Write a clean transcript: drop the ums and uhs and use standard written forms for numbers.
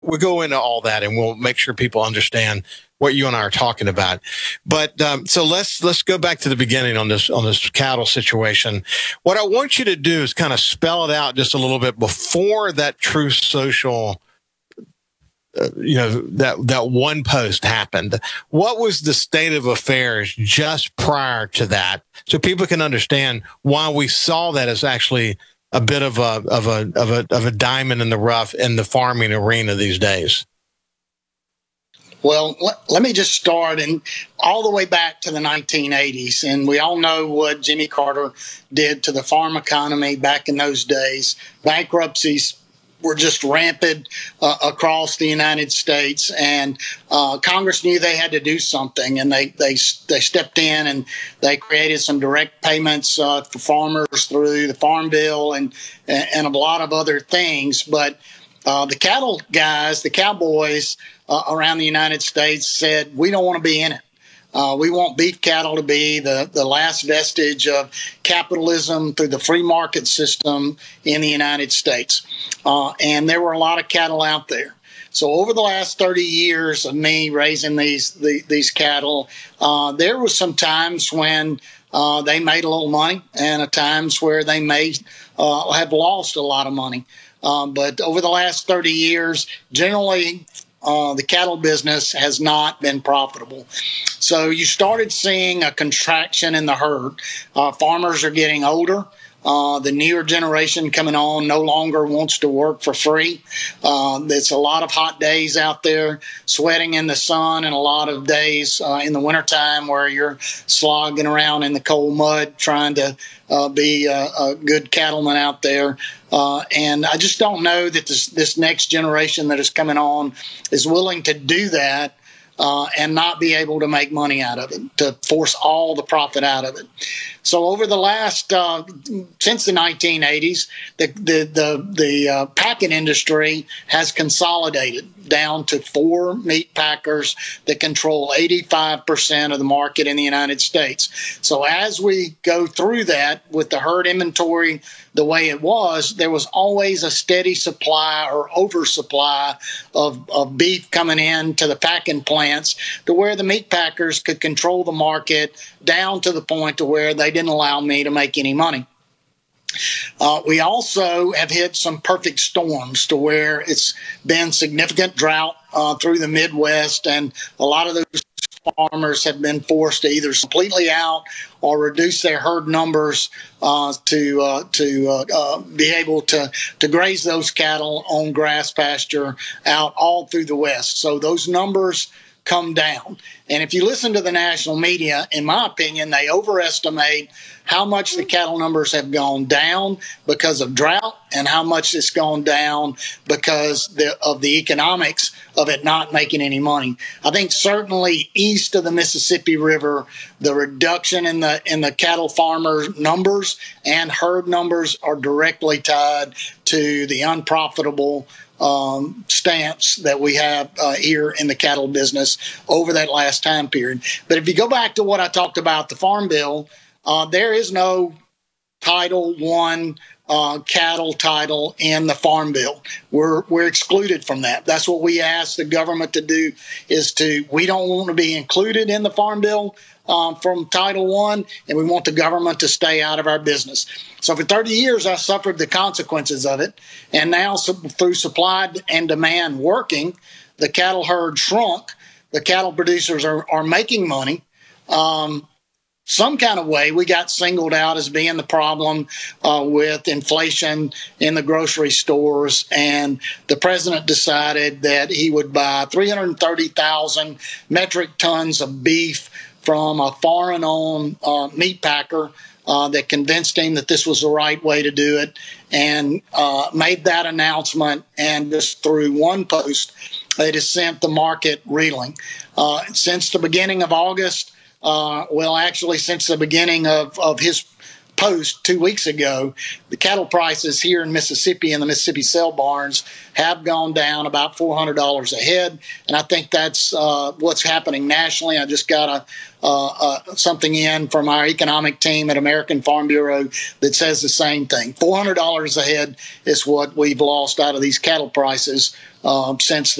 we'll go into all that, and we'll make sure people understand what you and I are talking about. But so let's go back to the beginning on this cattle situation. What I want you to do is kind of spell it out just a little bit before that Truth Social, that one post happened. What was the state of affairs just prior to that, so people can understand why we saw that as actually a bit of a diamond in the rough in the farming arena these days? Well, let me just start and all the way back to the 1980s. And we all know what Jimmy Carter did to the farm economy back in those days. Bankruptcies were just rampant across the United States, and Congress knew they had to do something, and they stepped in and they created some direct payments for farmers through the Farm Bill and a lot of other things. But the cattle guys, the cowboys around the United States said, we don't want to be in it. We want beef cattle to be the last vestige of capitalism through the free market system in the United States. And there were a lot of cattle out there. So over the last 30 years of me raising these cattle, there was some times when they made a little money, and at times where they may have lost a lot of money. But over the last 30 years, generally, the cattle business has not been profitable. So you started seeing a contraction in the herd. Farmers are getting older. The newer generation coming on no longer wants to work for free. There's a lot of hot days out there, sweating in the sun, and a lot of days in the wintertime where you're slogging around in the cold mud trying to be a good cattleman out there. And I just don't know that this next generation that is coming on is willing to do that and not be able to make money out of it, to force all the profit out of it. So over the last, since the 1980s, the packing industry has consolidated down to 4 meat packers that control 85% of the market in the United States. So as we go through that with the herd inventory the way it was, there was always a steady supply or oversupply of beef coming in to the packing plants to where the meat packers could control the market down to the point to where they didn't allow me to make any money. We also have hit some perfect storms to where it's been significant drought through the Midwest, and a lot of those farmers have been forced to either completely out or reduce their herd numbers to be able to graze those cattle on grass pasture out all through the West. So those numbers come down. And if you listen to the national media, in my opinion, they overestimate how much the cattle numbers have gone down because of drought and how much it's gone down because of the economics of it not making any money. I think certainly east of the Mississippi River, the reduction in the cattle farmer numbers and herd numbers are directly tied to the unprofitable stance that we have here in the cattle business over that last time period. But if you go back to what I talked about, the Farm Bill, there is no Title I cattle title in the Farm Bill. We're excluded from that. That's what we asked the government to do, we don't want to be included in the Farm Bill from Title I, and we want the government to stay out of our business. So for 30 years, I suffered the consequences of it. And now through supply and demand working, the cattle herd shrunk. The cattle producers are making money. Some kind of way, we got singled out as being the problem with inflation in the grocery stores. And the president decided that he would buy 330,000 metric tons of beef from a foreign-owned meat packer that convinced him that this was the right way to do it, and made that announcement. And just through one post, it has sent the market reeling. Since the beginning of August, since the beginning of his Post 2 weeks ago, the cattle prices here in Mississippi in the Mississippi sale barns have gone down about $400 a head, and I think that's what's happening nationally. I just got something in from our economic team at American Farm Bureau that says the same thing. $400 a head is what we've lost out of these cattle prices since